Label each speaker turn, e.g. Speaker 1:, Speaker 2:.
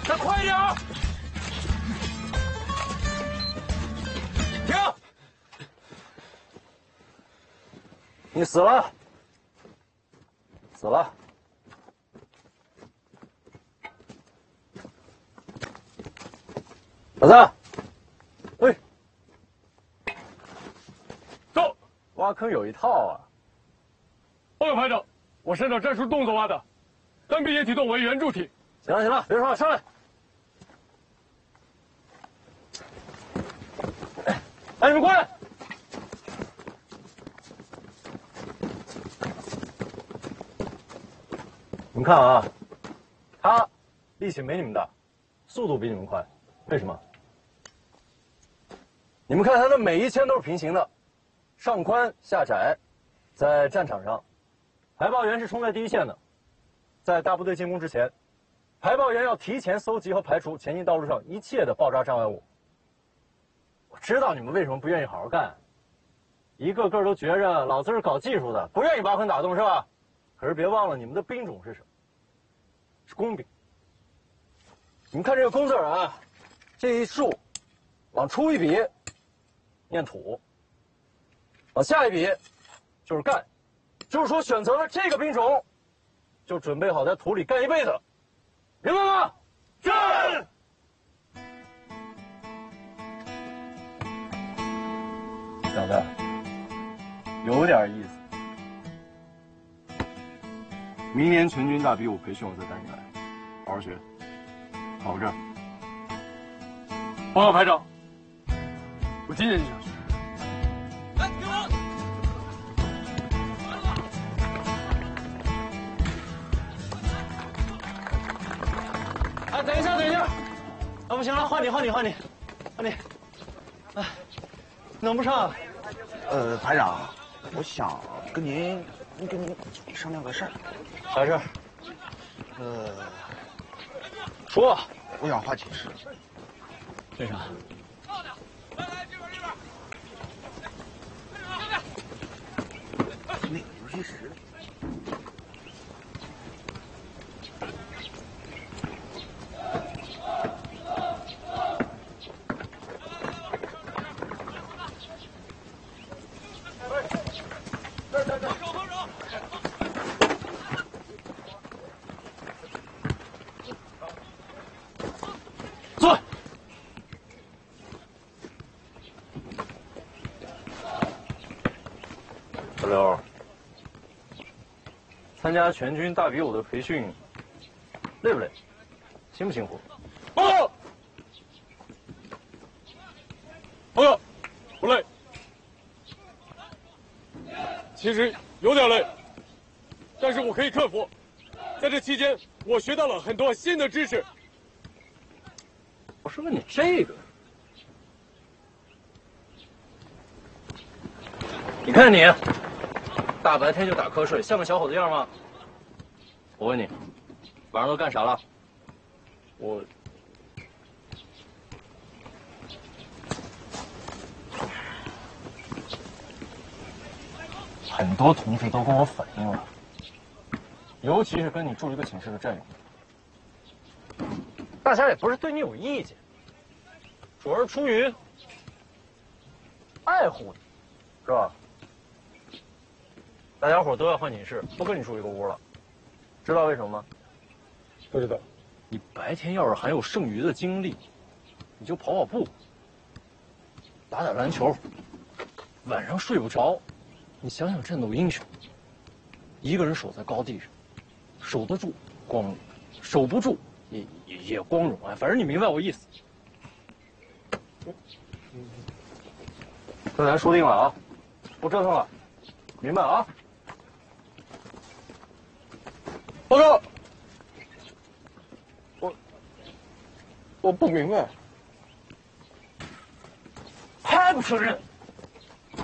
Speaker 1: 再快点儿！停！你死了，死了。老三，喂，
Speaker 2: 走！
Speaker 1: 挖坑有一套啊。
Speaker 2: 报告排长，我是按照战术动作挖的，单臂掩体动为圆柱体。
Speaker 1: 行了行了，别说了，上来。哎，你们过来。你们看啊，他力气没你们大，速度比你们快，为什么？你们看他的每一牵都是平行的，上宽下窄，在战场上，排爆员是冲在第一线的，在大部队进攻之前，排爆员要提前搜集和排除前进道路上一切的爆炸障碍物。我知道你们为什么不愿意好好干，一个个都觉着老子是搞技术的，不愿意挖坑打洞是吧？可是别忘了你们的兵种是什么？是工兵。你们看这个“工”字啊，这一竖，往出一笔，念土；往下一笔，就是干。就是说，选择了这个兵种，就准备好在土里干一辈子，明白吗？是。小子，有点意思。明年全军大比武培训，我再带你来，好好学，保证。
Speaker 2: 报告排长，我今年就想去。
Speaker 3: 来，给我！
Speaker 1: 哎，等一下，等一下，啊，不行了，换你，哎，弄不上。
Speaker 4: 排长，我想跟您商量个事儿。
Speaker 1: 啥事儿？说。
Speaker 4: 我想画寝室。
Speaker 1: 为啥？
Speaker 4: 那个游戏室。
Speaker 1: 坐。小刘，参加全军大比武的培训，累不累？辛不辛苦？
Speaker 2: 报告！报告，不累。其实有点累，但是我可以克服。在这期间，我学到了很多新的知识。
Speaker 1: 我是问你这个，你看你，大白天就打瞌睡，像个小伙子样吗？我问你，晚上都干啥了？
Speaker 2: 我
Speaker 1: 很多同志都跟我反映了，尤其是跟你住一个寝室的战友，大家也不是对你有意见，主要是出于爱护你，是吧？大家伙都要换寝室，不跟你住一个屋了，知道为什么吗？
Speaker 2: 不知道。
Speaker 1: 你白天要是还有剩余的精力，你就跑跑步，打打篮球，晚上睡不着。你想想战斗英雄，一个人守在高地上，守得住光荣，守不住也光荣啊。反正你明白我意思。这咱说定了啊，不折腾了，明白啊？
Speaker 2: 报告。我不明白。
Speaker 1: 还不承认？